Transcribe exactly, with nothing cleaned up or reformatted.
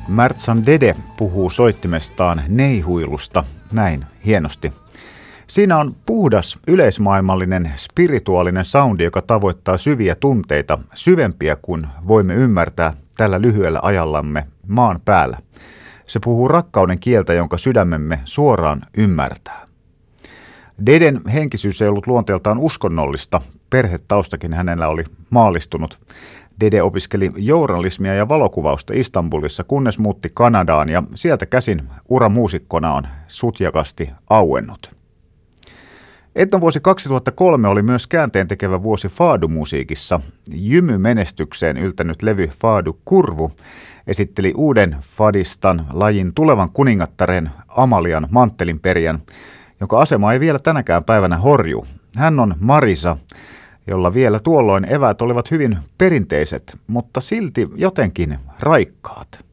Märtsan Dede puhuu soittimestaan neihuilusta näin hienosti. Siinä on puhdas, yleismaailmallinen, spirituaalinen soundi, joka tavoittaa syviä tunteita, syvempiä kuin voimme ymmärtää tällä lyhyellä ajallamme maan päällä. Se puhuu rakkauden kieltä, jonka sydämemme suoraan ymmärtää. Deden henkisyys ei ollut luonteeltaan uskonnollista. Perhetaustakin hänellä oli maallistunut. Dede opiskeli journalismia ja valokuvausta Istanbulissa, kunnes muutti Kanadaan ja sieltä käsin ura muusikkona on sutjakasti auennut. Etnovuosi kaksituhattakolme oli myös käänteentekevä vuosi faadumusiikissa. Jymy-menestykseen yltänyt levy Faadu Kurvu esitteli uuden fadistan lajin tulevan kuningattaren Amalian manttelinperijän, jonka asema ei vielä tänäkään päivänä horju. Hän on Marisa, jolla vielä tuolloin eväät olivat hyvin perinteiset, mutta silti jotenkin raikkaat.